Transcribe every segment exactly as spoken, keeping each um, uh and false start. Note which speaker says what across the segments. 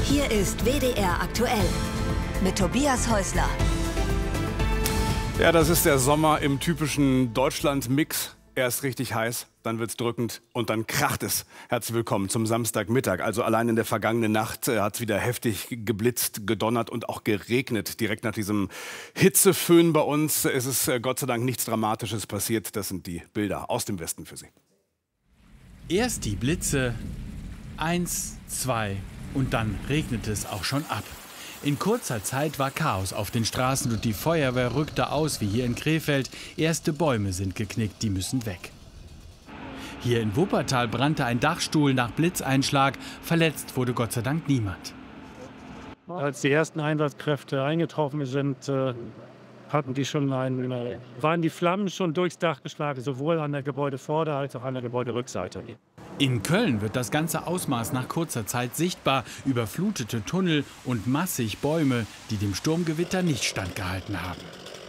Speaker 1: Hier ist W D R aktuell mit Tobias Häusler.
Speaker 2: Ja, das ist der Sommer im typischen Deutschland-Mix. Erst richtig heiß, dann wird's drückend und dann kracht es. Herzlich willkommen zum Samstagmittag. Also allein in der vergangenen Nacht äh, hat es wieder heftig geblitzt, gedonnert und auch geregnet. Direkt nach diesem Hitzeföhn bei uns ist es äh, Gott sei Dank nichts Dramatisches passiert. Das sind die Bilder aus dem Westen für Sie.
Speaker 3: Erst die Blitze, eins, zwei und dann regnete es auch schon ab. In kurzer Zeit war Chaos auf den Straßen und die Feuerwehr rückte aus, wie hier in Krefeld. Erste Bäume sind geknickt, die müssen weg. Hier in Wuppertal brannte ein Dachstuhl nach Blitzeinschlag. Verletzt wurde Gott sei Dank niemand.
Speaker 4: Als die ersten Einsatzkräfte eingetroffen sind, äh, hatten die schon einen, äh, waren die Flammen schon durchs Dach geschlagen, sowohl an der Gebäudevorder- als auch an der Gebäuderückseite.
Speaker 3: In Köln wird das ganze Ausmaß nach kurzer Zeit sichtbar. Überflutete Tunnel und massig Bäume, die dem Sturmgewitter nicht standgehalten haben.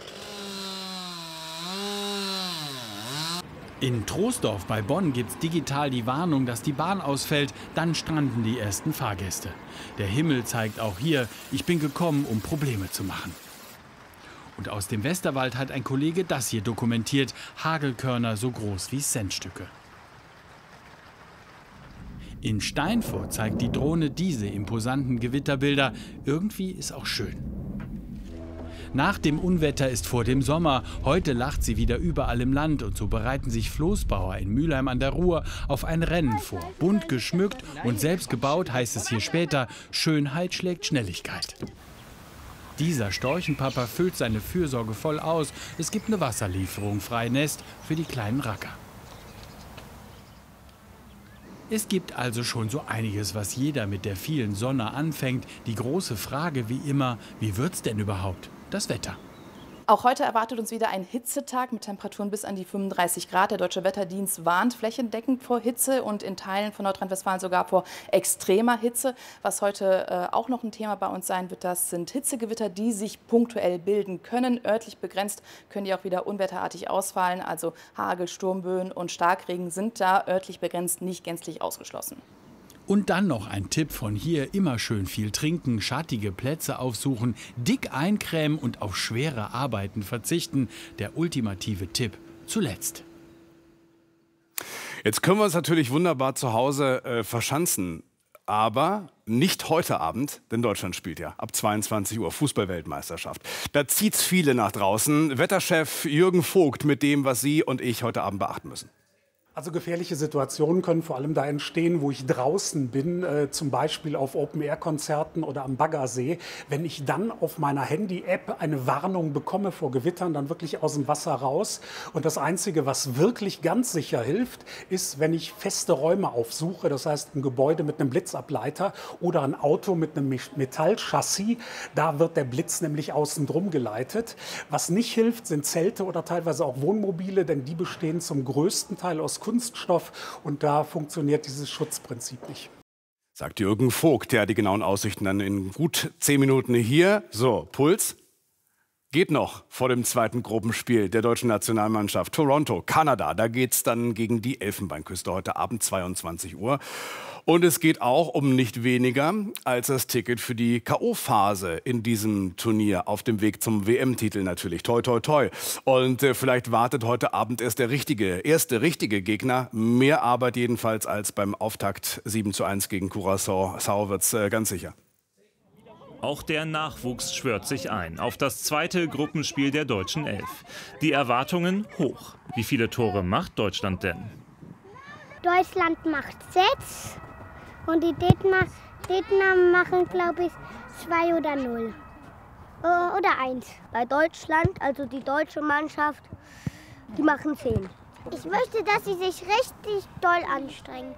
Speaker 3: In Troisdorf bei Bonn gibt es digital die Warnung, dass die Bahn ausfällt. Dann stranden die ersten Fahrgäste. Der Himmel zeigt auch hier, ich bin gekommen, um Probleme zu machen. Und aus dem Westerwald hat ein Kollege das hier dokumentiert. Hagelkörner so groß wie Centstücke. In Steinfurt zeigt die Drohne diese imposanten Gewitterbilder. Irgendwie ist auch schön. Nach dem Unwetter ist vor dem Sommer. Heute lacht sie wieder überall im Land. Und so bereiten sich Floßbauer in Mülheim an der Ruhr auf ein Rennen vor. Bunt geschmückt und selbst gebaut, heißt es hier später. Schönheit schlägt Schnelligkeit. Dieser Storchenpapa füllt seine Fürsorge voll aus. Es gibt eine Wasserlieferung, Freinest für die kleinen Racker. Es gibt also schon so einiges, was jeder mit der vielen Sonne anfängt. Die große Frage wie immer, wie wird's denn überhaupt? Das Wetter.
Speaker 5: Auch heute erwartet uns wieder ein Hitzetag mit Temperaturen bis an die fünfunddreißig Grad. Der Deutsche Wetterdienst warnt flächendeckend vor Hitze und in Teilen von Nordrhein-Westfalen sogar vor extremer Hitze. Was heute äh, auch noch ein Thema bei uns sein wird, das sind Hitzegewitter, die sich punktuell bilden können. Örtlich begrenzt können die auch wieder unwetterartig ausfallen. Also Hagel, Sturmböen und Starkregen sind da örtlich begrenzt nicht gänzlich ausgeschlossen.
Speaker 3: Und dann noch ein Tipp von hier, immer schön viel trinken, schattige Plätze aufsuchen, dick eincremen und auf schwere Arbeiten verzichten. Der ultimative Tipp zuletzt.
Speaker 2: Jetzt können wir uns natürlich wunderbar zu Hause äh, verschanzen, aber nicht heute Abend, denn Deutschland spielt ja ab zweiundzwanzig Uhr Fußball-Weltmeisterschaft. Da zieht's viele nach draußen. Wetterchef Jürgen Vogt mit dem, was Sie und ich heute Abend beachten müssen.
Speaker 6: Also gefährliche Situationen können vor allem da entstehen, wo ich draußen bin, äh, zum Beispiel auf Open-Air-Konzerten oder am Baggersee. Wenn ich dann auf meiner Handy-App eine Warnung bekomme vor Gewittern, dann wirklich aus dem Wasser raus. Und das Einzige, was wirklich ganz sicher hilft, ist, wenn ich feste Räume aufsuche, das heißt ein Gebäude mit einem Blitzableiter oder ein Auto mit einem Metallchassis. Da wird der Blitz nämlich außen drum geleitet. Was nicht hilft, sind Zelte oder teilweise auch Wohnmobile, denn die bestehen zum größten Teil aus Kunststoff und da funktioniert dieses Schutzprinzip nicht.
Speaker 2: Sagt Jürgen Vogt, ja, die genauen Aussichten dann in gut zehn Minuten hier. So, Puls geht noch vor dem zweiten Gruppenspiel der deutschen Nationalmannschaft. Toronto, Kanada, da geht's dann gegen die Elfenbeinküste heute Abend zweiundzwanzig Uhr. Und es geht auch um nicht weniger als das Ticket für die K O-Phase in diesem Turnier auf dem Weg zum W M-Titel natürlich. Toi, toi, toi. Und äh, vielleicht wartet heute Abend erst der richtige, erste richtige Gegner. Mehr Arbeit jedenfalls als beim Auftakt sieben zu eins gegen Curaçao. Sau wird's äh, ganz sicher.
Speaker 7: Auch der Nachwuchs schwört sich ein auf das zweite Gruppenspiel der deutschen Elf. Die Erwartungen hoch. Wie viele Tore macht Deutschland denn?
Speaker 8: Deutschland macht sechs. Und die Gegner, Gegner machen, glaube ich, zwei oder null. Oder eins. Bei Deutschland, also die deutsche Mannschaft, die machen zehn. Ich möchte, dass sie sich richtig doll anstrengen.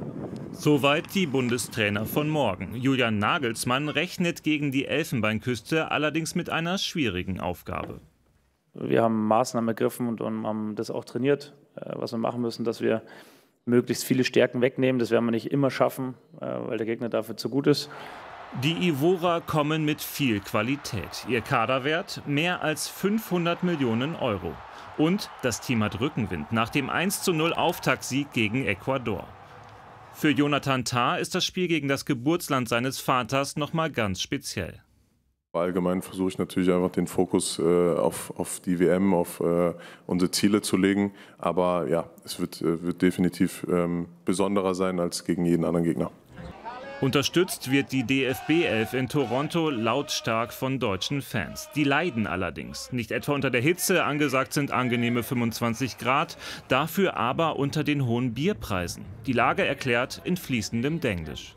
Speaker 7: Soweit die Bundestrainer von morgen. Julian Nagelsmann rechnet gegen die Elfenbeinküste allerdings mit einer schwierigen Aufgabe.
Speaker 9: Wir haben Maßnahmen ergriffen und, und haben das auch trainiert, was wir machen müssen, dass wir möglichst viele Stärken wegnehmen. Das werden wir nicht immer schaffen, weil der Gegner dafür zu gut ist.
Speaker 7: Die Ivorer kommen mit viel Qualität. Ihr Kaderwert mehr als fünfhundert Millionen Euro. Und das Team hat Rückenwind nach dem eins zu null Auftaktsieg gegen Ecuador. Für Jonathan Tah ist das Spiel gegen das Geburtsland seines Vaters noch mal ganz speziell.
Speaker 10: Allgemein versuche ich natürlich einfach den Fokus äh, auf, auf die W M, auf äh, unsere Ziele zu legen. Aber ja, es wird, äh, wird definitiv ähm, besonderer sein als gegen jeden anderen Gegner.
Speaker 7: Unterstützt wird die D F B elf in Toronto lautstark von deutschen Fans. Die leiden allerdings. Nicht etwa unter der Hitze, angesagt sind angenehme fünfundzwanzig Grad, dafür aber unter den hohen Bierpreisen. Die Lage erklärt in fließendem Denglisch.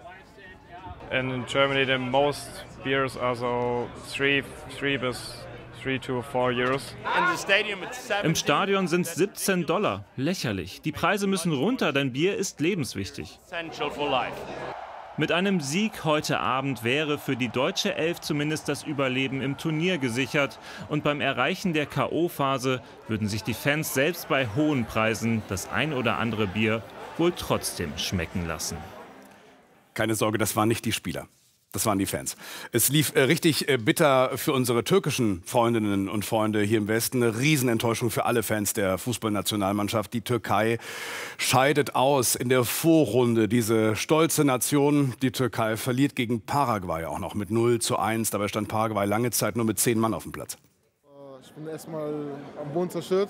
Speaker 11: And in Germany the most beers are so three, three bis three to four euros.
Speaker 7: Im Stadion sind es siebzehn Dollar. Lächerlich. Die Preise müssen runter, denn Bier ist lebenswichtig. Mit einem Sieg heute Abend wäre für die deutsche Elf zumindest das Überleben im Turnier gesichert. Und beim Erreichen der K O-Phase würden sich die Fans selbst bei hohen Preisen das ein oder andere Bier wohl trotzdem schmecken lassen.
Speaker 2: Keine Sorge, das waren nicht die Spieler. Das waren die Fans. Es lief äh, richtig äh, bitter für unsere türkischen Freundinnen und Freunde hier im Westen. Eine Riesenenttäuschung für alle Fans der Fußballnationalmannschaft. Die Türkei scheidet aus in der Vorrunde. Diese stolze Nation, die Türkei, verliert gegen Paraguay auch noch mit null zu eins. Dabei stand Paraguay lange Zeit nur mit zehn Mann auf dem Platz.
Speaker 12: Ich bin erstmal am Boden zerstört.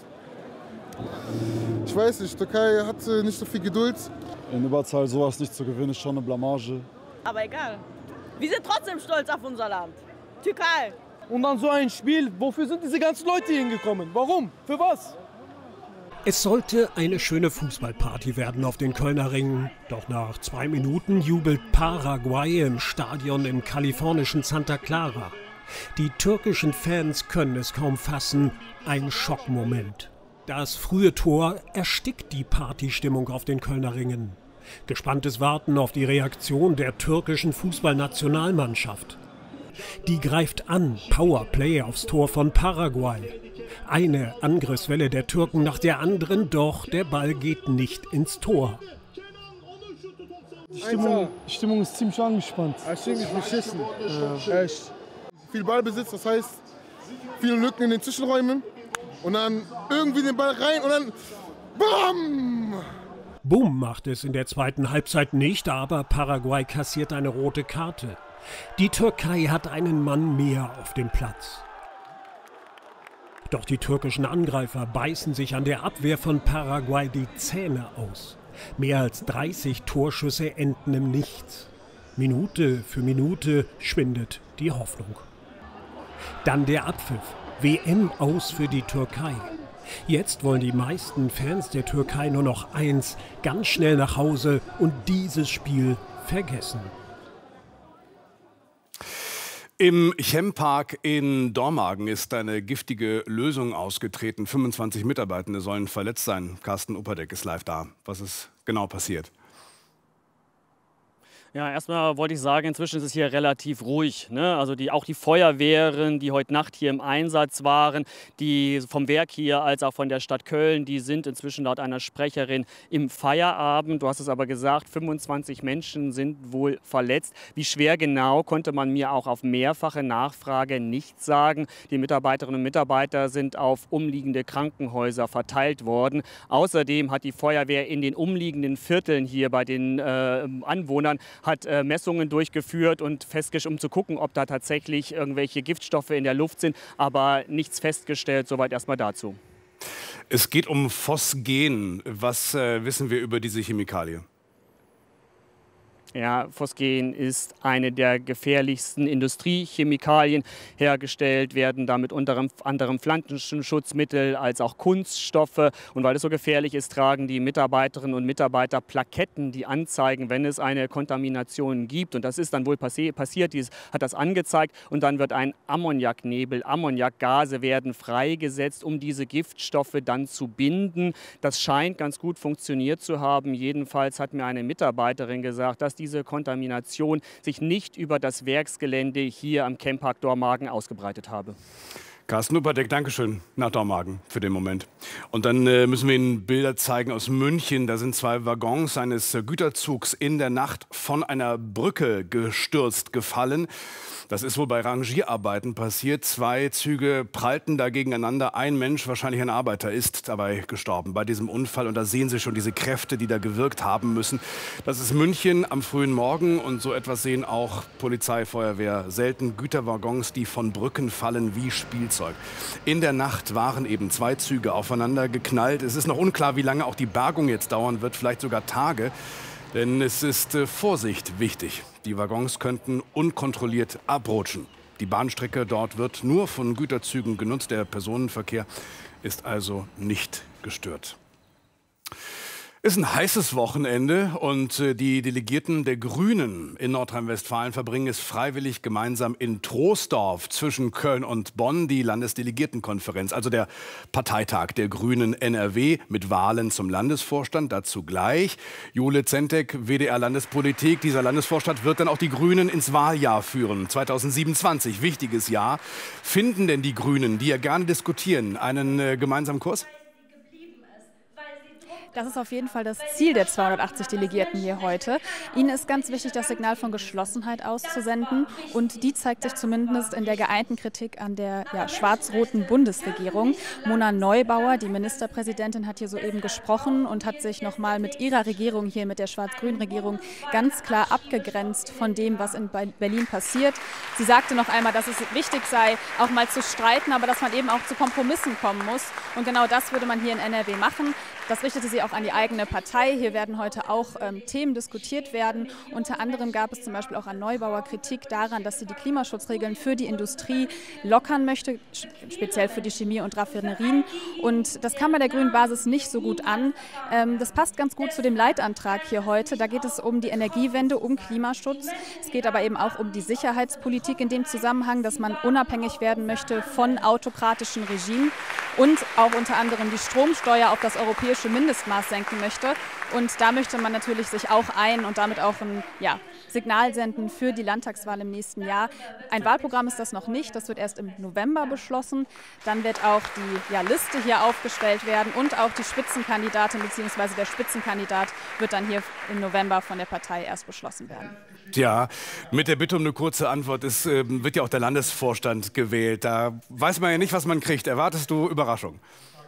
Speaker 12: Ich weiß nicht, die Türkei hat nicht so viel Geduld.
Speaker 13: In Überzahl sowas nicht zu gewinnen, ist schon eine Blamage.
Speaker 14: Aber egal. Wir sind trotzdem stolz auf unser Land. Türkei.
Speaker 15: Und dann so ein Spiel, wofür sind diese ganzen Leute hingekommen? Warum? Für was?
Speaker 16: Es sollte eine schöne Fußballparty werden auf den Kölner Ringen. Doch nach zwei Minuten jubelt Paraguay im Stadion im kalifornischen Santa Clara. Die türkischen Fans können es kaum fassen. Ein Schockmoment. Das frühe Tor erstickt die Partystimmung auf den Kölner Ringen. Gespanntes Warten auf die Reaktion der türkischen Fußballnationalmannschaft. Die greift an, Powerplay aufs Tor von Paraguay. Eine Angriffswelle der Türken nach der anderen, doch der Ball geht nicht ins Tor.
Speaker 15: Die Stimmung, die Stimmung ist ziemlich angespannt.
Speaker 12: Ziemlich beschissen. Ja. Echt. Viel Ballbesitz, das heißt viele Lücken in den Zwischenräumen. Und dann irgendwie den Ball rein und dann BAM!
Speaker 16: Boom macht es in der zweiten Halbzeit nicht, aber Paraguay kassiert eine rote Karte. Die Türkei hat einen Mann mehr auf dem Platz. Doch die türkischen Angreifer beißen sich an der Abwehr von Paraguay die Zähne aus. Mehr als dreißig Torschüsse enden im Nichts. Minute für Minute schwindet die Hoffnung. Dann der Abpfiff. W M aus für die Türkei. Jetzt wollen die meisten Fans der Türkei nur noch eins, ganz schnell nach Hause und dieses Spiel vergessen.
Speaker 2: Im Chempark in Dormagen ist eine giftige Lösung ausgetreten. fünfundzwanzig Mitarbeitende sollen verletzt sein. Carsten Upperdeck ist live da. Was ist genau passiert?
Speaker 17: Ja, erstmal wollte ich sagen, inzwischen ist es hier relativ ruhig. Ne? Also die, auch die Feuerwehren, die heute Nacht hier im Einsatz waren, die vom Werk hier als auch von der Stadt Köln, die sind inzwischen laut einer Sprecherin im Feierabend. Du hast es aber gesagt, fünfundzwanzig Menschen sind wohl verletzt. Wie schwer genau, konnte man mir auch auf mehrfache Nachfrage nicht sagen. Die Mitarbeiterinnen und Mitarbeiter sind auf umliegende Krankenhäuser verteilt worden. Außerdem hat die Feuerwehr in den umliegenden Vierteln hier bei den äh, Anwohnern hat äh, Messungen durchgeführt und festgestellt, um zu gucken, ob da tatsächlich irgendwelche Giftstoffe in der Luft sind, aber nichts festgestellt. Soweit erstmal dazu.
Speaker 2: Es geht um Phosgen. Was äh, wissen wir über diese Chemikalie?
Speaker 17: Ja, Phosgen ist eine der gefährlichsten Industriechemikalien. Hergestellt werden damit unter anderem Pflanzenschutzmittel als auch Kunststoffe. Und weil es so gefährlich ist, tragen die Mitarbeiterinnen und Mitarbeiter Plaketten, die anzeigen, wenn es eine Kontamination gibt. Und das ist dann wohl passi passiert, dies hat das angezeigt. Und dann wird ein Ammoniaknebel, Ammoniakgase werden freigesetzt, um diese Giftstoffe dann zu binden. Das scheint ganz gut funktioniert zu haben. Jedenfalls hat mir eine Mitarbeiterin gesagt, dass diese Kontamination sich nicht über das Werksgelände hier am Chempark Dormagen ausgebreitet habe.
Speaker 2: Carsten Upperdeck, Dankeschön nach Dormagen für den Moment. Und dann äh, müssen wir Ihnen Bilder zeigen aus München. Da sind zwei Waggons eines äh, Güterzugs in der Nacht von einer Brücke gestürzt gefallen. Das ist wohl bei Rangierarbeiten passiert. Zwei Züge prallten da gegeneinander. Ein Mensch, wahrscheinlich ein Arbeiter, ist dabei gestorben bei diesem Unfall. Und da sehen Sie schon diese Kräfte, die da gewirkt haben müssen. Das ist München am frühen Morgen. Und so etwas sehen auch Polizei, Feuerwehr selten. Güterwaggons, die von Brücken fallen wie Spielzeug. In der Nacht waren eben zwei Züge aufeinander geknallt. Es ist noch unklar, wie lange auch die Bergung jetzt dauern wird. Vielleicht sogar Tage. Denn es ist äh, Vorsicht wichtig. Die Waggons könnten unkontrolliert abrutschen. Die Bahnstrecke dort wird nur von Güterzügen genutzt. Der Personenverkehr ist also nicht gestört. Ist ein heißes Wochenende und die Delegierten der Grünen in Nordrhein-Westfalen verbringen es freiwillig gemeinsam in Troisdorf zwischen Köln und Bonn, die Landesdelegiertenkonferenz, also der Parteitag der Grünen N R W mit Wahlen zum Landesvorstand. Dazu gleich Jule Zentek, W D R Landespolitik. Dieser Landesvorstand wird dann auch die Grünen ins Wahljahr führen. zweitausendsiebenundzwanzig, wichtiges Jahr. Finden denn die Grünen, die ja gerne diskutieren, einen äh, gemeinsamen Kurs?
Speaker 18: Das ist auf jeden Fall das Ziel der zweihundertachtzig Delegierten hier heute. Ihnen ist ganz wichtig, das Signal von Geschlossenheit auszusenden. Und die zeigt sich zumindest in der geeinten Kritik an der ja, schwarz-roten Bundesregierung. Mona Neubauer, die Ministerpräsidentin, hat hier soeben gesprochen und hat sich noch mal mit ihrer Regierung hier, mit der schwarz-grünen Regierung, ganz klar abgegrenzt von dem, was in Berlin passiert. Sie sagte noch einmal, dass es wichtig sei, auch mal zu streiten, aber dass man eben auch zu Kompromissen kommen muss. Und genau das würde man hier in N R W machen. Das richtete sie auch an die eigene Partei. Hier werden heute auch ähm, Themen diskutiert werden. Unter anderem gab es zum Beispiel auch an Neubauer Kritik daran, dass sie die Klimaschutzregeln für die Industrie lockern möchte, speziell für die Chemie- und Raffinerien. Und das kam bei der grünen Basis nicht so gut an. Ähm, das passt ganz gut zu dem Leitantrag hier heute. Da geht es um die Energiewende, um Klimaschutz. Es geht aber eben auch um die Sicherheitspolitik in dem Zusammenhang, dass man unabhängig werden möchte von autokratischen Regimen und auch unter anderem die Stromsteuer auf das europäische Mindestmaß senken möchte. Und da möchte man natürlich sich auch ein und damit auch ein ja, Signal senden für die Landtagswahl im nächsten Jahr. Ein Wahlprogramm ist das noch nicht, das wird erst im November beschlossen. Dann wird auch die ja, Liste hier aufgestellt werden und auch die Spitzenkandidatin bzw. der Spitzenkandidat wird dann hier im November von der Partei erst beschlossen werden.
Speaker 2: Tja, mit der Bitte um eine kurze Antwort. Es äh, wird ja auch der Landesvorstand gewählt. Da weiß man ja nicht, was man kriegt. Erwartest du Überraschung?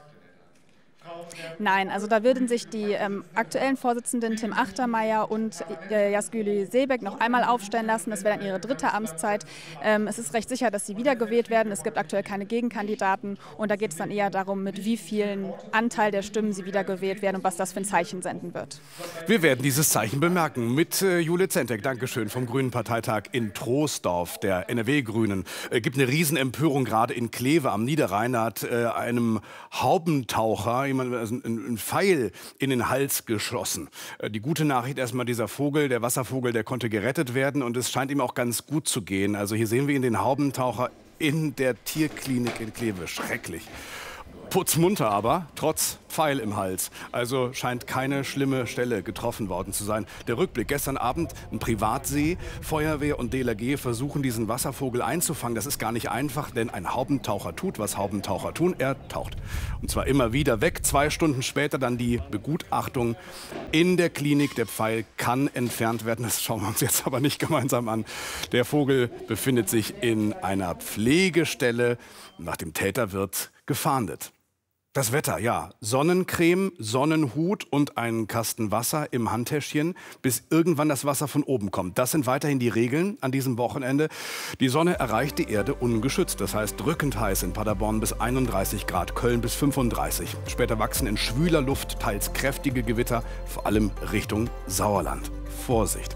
Speaker 18: Nein, also da würden sich die ähm, aktuellen Vorsitzenden Tim Achtermeier und äh, Yazguli Seebek noch einmal aufstellen lassen. Das wäre dann ihre dritte Amtszeit. Ähm, es ist recht sicher, dass sie wiedergewählt werden. Es gibt aktuell keine Gegenkandidaten. Und da geht es dann eher darum, mit wie vielen Anteil der Stimmen sie wiedergewählt werden und was das für ein Zeichen senden wird.
Speaker 2: Wir werden dieses Zeichen bemerken mit äh, Jule Zentek, Dankeschön, vom Grünen Parteitag in Troisdorf, der N R W-Grünen. Es äh, gibt eine Riesenempörung gerade in Kleve am Niederrhein. Da hat äh, einem Haubentaucher jemand also ein, ein Pfeil in den Hals geschossen. Äh, die gute Nachricht erstmal, dieser Vogel, der Wasservogel, der konnte gerettet werden und es scheint ihm auch ganz gut zu gehen. Also hier sehen wir ihn, den Haubentaucher in der Tierklinik in Kleve. Schrecklich. Putzmunter aber, trotz Pfeil im Hals. Also scheint keine schlimme Stelle getroffen worden zu sein. Der Rückblick: Gestern Abend ein Privatsee. Feuerwehr und D L R G versuchen, diesen Wasservogel einzufangen. Das ist gar nicht einfach, denn ein Haubentaucher tut, was Haubentaucher tun. Er taucht. Und zwar immer wieder weg. Zwei Stunden später dann die Begutachtung in der Klinik. Der Pfeil kann entfernt werden. Das schauen wir uns jetzt aber nicht gemeinsam an. Der Vogel befindet sich in einer Pflegestelle. Nach dem Täter wird gefahndet. Das Wetter, ja. Sonnencreme, Sonnenhut und einen Kasten Wasser im Handtäschchen, bis irgendwann das Wasser von oben kommt. Das sind weiterhin die Regeln an diesem Wochenende. Die Sonne erreicht die Erde ungeschützt. Das heißt drückend heiß in Paderborn bis einunddreißig Grad, Köln bis fünfunddreißig. Später wachsen in schwüler Luft teils kräftige Gewitter, vor allem Richtung Sauerland. Vorsicht!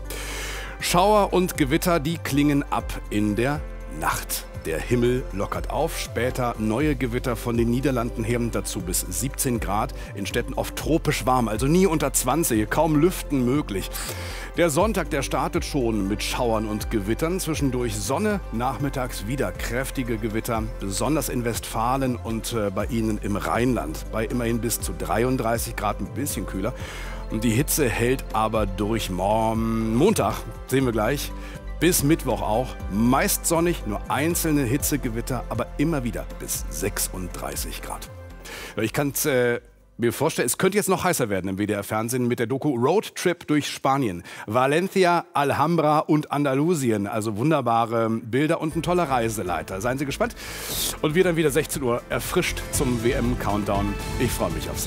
Speaker 2: Schauer und Gewitter, die klingen ab in der Nacht. Der Himmel lockert auf, später neue Gewitter von den Niederlanden her, dazu bis siebzehn Grad, in Städten oft tropisch warm, also nie unter zwanzig, kaum Lüften möglich. Der Sonntag, der startet schon mit Schauern und Gewittern, zwischendurch Sonne, nachmittags wieder kräftige Gewitter, besonders in Westfalen und äh, bei Ihnen im Rheinland, bei immerhin bis zu dreiunddreißig Grad, ein bisschen kühler. Und die Hitze hält aber durch. Morgen, Montag, sehen wir gleich, Bis Mittwoch auch. Meist sonnig, nur einzelne Hitzegewitter, aber immer wieder bis sechsunddreißig Grad. Ich kann es äh, mir vorstellen, es könnte jetzt noch heißer werden im W D R-Fernsehen mit der Doku Roadtrip durch Spanien. Valencia, Alhambra und Andalusien. Also wunderbare Bilder und ein toller Reiseleiter. Seien Sie gespannt. Und wir dann wieder sechzehn Uhr erfrischt zum W M-Countdown. Ich freue mich auf Sie.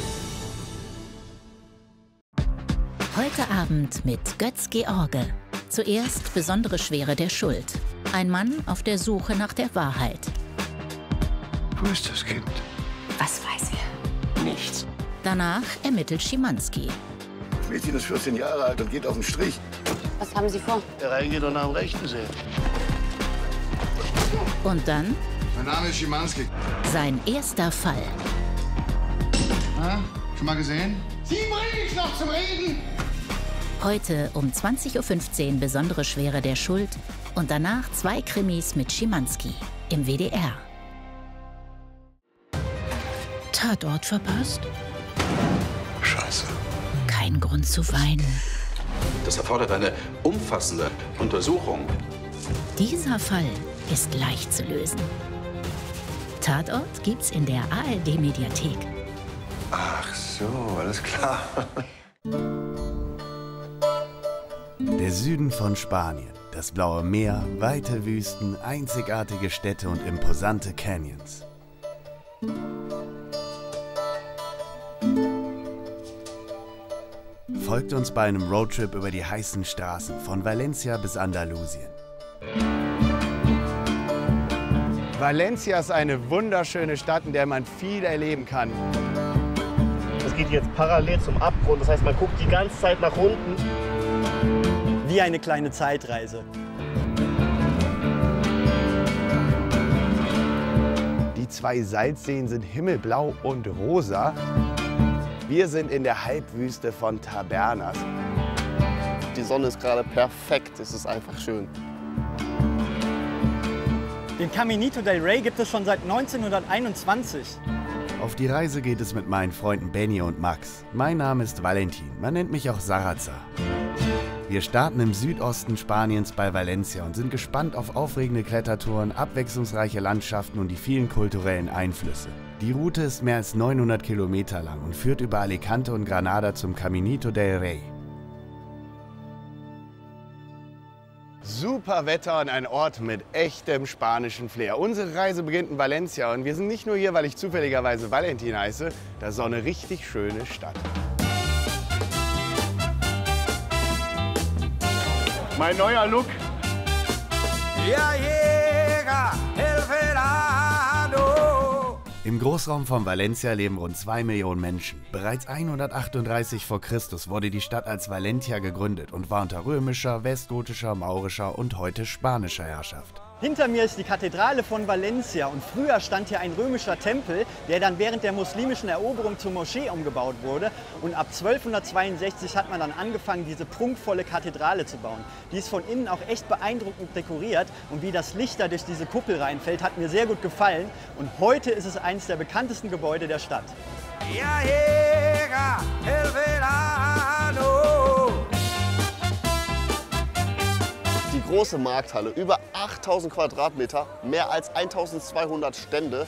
Speaker 19: Heute Abend mit Götz George. Zuerst besondere Schwere der Schuld. Ein Mann auf der Suche nach der Wahrheit.
Speaker 20: Wo ist das Kind?
Speaker 19: Was weiß er?
Speaker 20: Nichts.
Speaker 19: Danach ermittelt Schimanski.
Speaker 20: Das Mädchen ist vierzehn Jahre alt und geht auf den Strich.
Speaker 21: Was haben Sie vor?
Speaker 20: Der reingeht und nach dem Rechten sehen.
Speaker 19: Und dann?
Speaker 20: Mein Name ist Schimanski.
Speaker 19: Sein erster Fall.
Speaker 20: Na, schon mal gesehen? Sie bringen mich noch zum Reden!
Speaker 19: Heute um zwanzig Uhr fünfzehn besondere Schwere der Schuld und danach zwei Krimis mit Schimanski im W D R. Tatort verpasst?
Speaker 20: Scheiße.
Speaker 19: Kein Grund zu weinen.
Speaker 22: Das erfordert eine umfassende Untersuchung.
Speaker 19: Dieser Fall ist leicht zu lösen. Tatort gibt's in der A R D-Mediathek.
Speaker 20: Ach so, alles klar.
Speaker 23: Der Süden von Spanien, das blaue Meer, weite Wüsten, einzigartige Städte und imposante Canyons. Folgt uns bei einem Roadtrip über die heißen Straßen von Valencia bis Andalusien.
Speaker 24: Valencia ist eine wunderschöne Stadt, in der man viel erleben kann.
Speaker 25: Es geht jetzt parallel zum Abgrund, das heißt, man guckt die ganze Zeit nach unten.
Speaker 26: Wie eine kleine Zeitreise.
Speaker 24: Die zwei Salzseen sind himmelblau und rosa. Wir sind in der Halbwüste von Tabernas.
Speaker 25: Die Sonne ist gerade perfekt, es ist einfach schön.
Speaker 26: Den Caminito del Rey gibt es schon seit neunzehnhunderteinundzwanzig.
Speaker 23: Auf die Reise geht es mit meinen Freunden Benny und Max. Mein Name ist Valentin, man nennt mich auch Sarazar. Wir starten im Südosten Spaniens bei Valencia und sind gespannt auf aufregende Klettertouren, abwechslungsreiche Landschaften und die vielen kulturellen Einflüsse. Die Route ist mehr als neunhundert Kilometer lang und führt über Alicante und Granada zum Caminito del Rey.
Speaker 24: Super Wetter und ein Ort mit echtem spanischen Flair. Unsere Reise beginnt in Valencia und wir sind nicht nur hier, weil ich zufälligerweise Valentin heiße. Das ist auch eine richtig schöne Stadt.
Speaker 25: Mein neuer Look.
Speaker 23: Ja, llega el verano. Im Großraum von Valencia leben rund zwei Millionen Menschen. Bereits hundertachtunddreißig vor Christus wurde die Stadt als Valentia gegründet und war unter römischer, westgotischer, maurischer und heute spanischer Herrschaft.
Speaker 26: Hinter mir ist die Kathedrale von Valencia und früher stand hier ein römischer Tempel, der dann während der muslimischen Eroberung zur Moschee umgebaut wurde. Und ab zwölfhundertzweiundsechzig hat man dann angefangen, diese prunkvolle Kathedrale zu bauen. Die ist von innen auch echt beeindruckend dekoriert und wie das Licht da durch diese Kuppel reinfällt, hat mir sehr gut gefallen. Und heute ist es eines der bekanntesten Gebäude der Stadt.
Speaker 23: Ja, llega el verano.
Speaker 25: Die große Markthalle, über achttausend Quadratmeter, mehr als eintausendzweihundert Stände.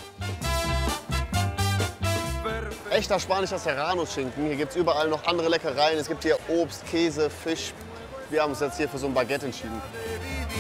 Speaker 25: Echter spanischer Serrano-Schinken. Hier gibt es überall noch andere Leckereien. Es gibt hier Obst, Käse, Fisch. Wir haben uns jetzt hier für so ein Baguette entschieden.